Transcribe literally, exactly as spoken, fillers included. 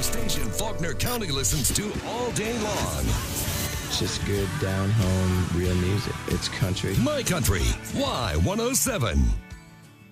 station Faulkner County listens to all day long. It's just good, down-home, real music. It's country. My Country, Y one oh seven.